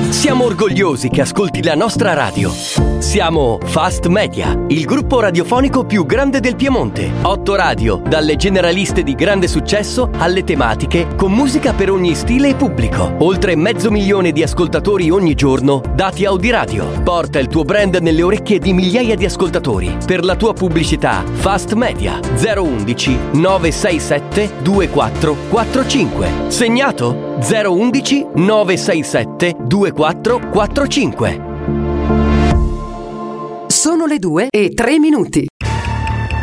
Siamo orgogliosi che ascolti la nostra radio. Siamo Fast Media, il gruppo radiofonico più grande del Piemonte. 8 radio, dalle generaliste di grande successo alle tematiche, con musica per ogni stile e pubblico. Oltre 500.000 di ascoltatori ogni giorno, dati Audiradio. Porta il tuo brand nelle orecchie di migliaia di ascoltatori. Per la tua pubblicità, Fast Media 011 967 2445. Segnato? 011 967 2445. Sono le 2:03.